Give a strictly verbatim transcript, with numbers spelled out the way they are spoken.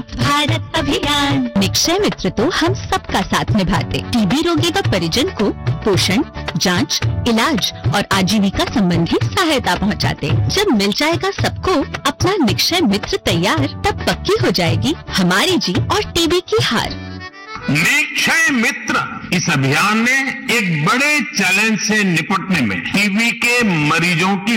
मुक्त भारत अभियान। निक्षय मित्र तो हम सबका साथ निभाते, टीबी रोगी व परिजन को पोषण, जांच, इलाज और आजीविका संबंधी सहायता पहुंचाते। जब मिल जाएगा सबको अपना निक्षय मित्र तैयार, तब पक्की हो जाएगी हमारी जीत और टीबी की हार। निक्षय मित्र इस अभियान ने एक बड़े चैलेंज से निपटने में टीबी के मरीजों की